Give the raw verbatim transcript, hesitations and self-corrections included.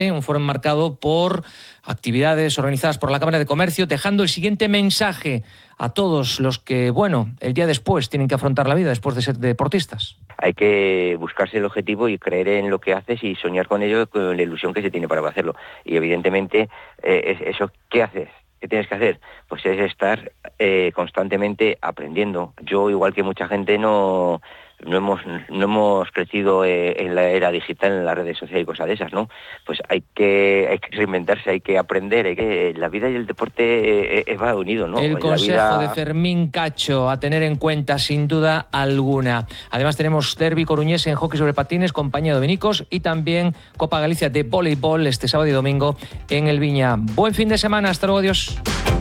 Un foro enmarcado por actividades organizadas por la Cámara de Comercio, dejando el siguiente mensaje a todos los que, bueno, el día después tienen que afrontar la vida después de ser deportistas. Hay que buscarse el objetivo y creer en lo que haces y soñar con ello, con la ilusión que se tiene para hacerlo. Y evidentemente, eh, eso, ¿qué haces? ¿Qué tienes que hacer? Pues es estar eh, constantemente aprendiendo. Yo, igual que mucha gente, no... No hemos, no hemos crecido eh, en la era digital, en las redes sociales y cosas de esas, ¿no? Pues hay que, hay que reinventarse, hay que aprender, hay que, la vida y el deporte eh, va unido, ¿no? El la consejo vida... de Fermín Cacho a tener en cuenta, sin duda alguna. Además tenemos derbi coruñés en hockey sobre patines, compañía de dominicos, y también Copa Galicia de voleibol este sábado y domingo en el Viña. Buen fin de semana, hasta luego, adiós.